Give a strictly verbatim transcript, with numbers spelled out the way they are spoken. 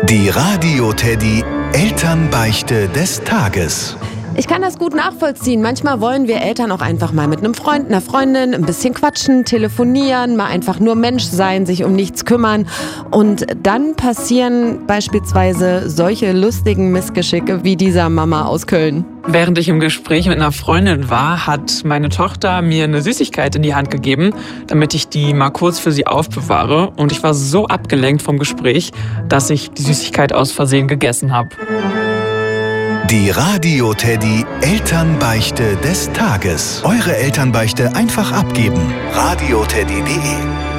Die Radio Teddy Elternbeichte des Tages. Ich kann das gut nachvollziehen. Manchmal wollen wir Eltern auch einfach mal mit einem Freund, einer Freundin ein bisschen quatschen, telefonieren, mal einfach nur Mensch sein, sich um nichts kümmern. Und dann passieren beispielsweise solche lustigen Missgeschicke wie dieser Mama aus Köln. Während ich im Gespräch mit einer Freundin war, hat meine Tochter mir eine Süßigkeit in die Hand gegeben, damit ich die mal kurz für sie aufbewahre. Und ich war so abgelenkt vom Gespräch, dass ich die Süßigkeit aus Versehen gegessen habe. Die Radio Teddy Elternbeichte des Tages. Eure Elternbeichte einfach abgeben. radio teddy punkt de